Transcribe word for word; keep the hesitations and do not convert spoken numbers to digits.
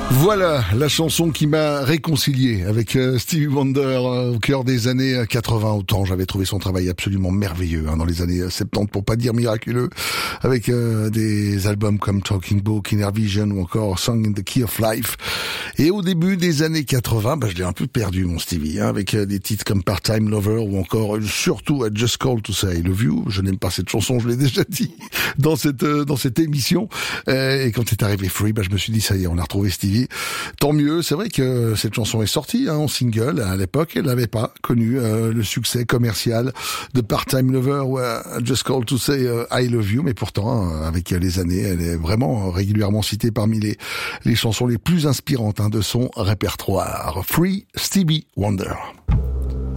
Voilà la chanson qui m'a réconcilié avec euh, Stevie Wonder euh, au cœur des années quatre-vingts. Autant j'avais trouvé son travail absolument merveilleux hein, dans les années soixante-dix, pour pas dire miraculeux, avec euh, des albums comme Talking Book, Inner Vision ou encore Song in the Key of Life. Et au début des années quatre-vingts, bah, je l'ai un peu perdu mon Stevie, hein, avec euh, des titres comme Part-Time Lover ou encore euh, surtout I Just Called to Say I Love You. Je n'aime pas cette chanson, je l'ai déjà dit dans cette euh, dans cette émission. Euh, et quand est arrivé Free, bah, je me suis dit ça y est, on a retrouvé Stevie. Tant mieux, c'est vrai que cette chanson est sortie hein, en single. À l'époque, elle n'avait pas connu euh, le succès commercial de Part-Time Lover ou euh, Just Call to Say uh, I Love You, mais pourtant, euh, avec les années, elle est vraiment régulièrement citée parmi les, les chansons les plus inspirantes hein, de son répertoire. Free Stevie Wonder.